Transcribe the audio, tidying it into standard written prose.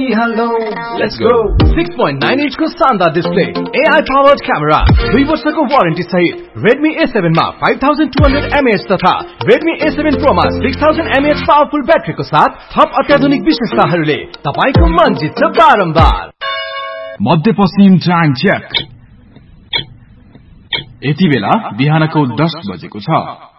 चलिहालौ let's go 6.9 inch को शानदार display AI powered camera 2 वर्षको वारेन्टी सहित Redmi A7 मा 5200 mAh तथा Redmi A7 Pro मा 6000 mAh पावरफुल ब्याट्रीको साथ थप अत्याधुनिक विशेषताहरूले तपाईको मन जित्छ बारम्बार। मध्यपश्चिम टाइम चेक। यति बेला बिहानको 10 बजेको छ।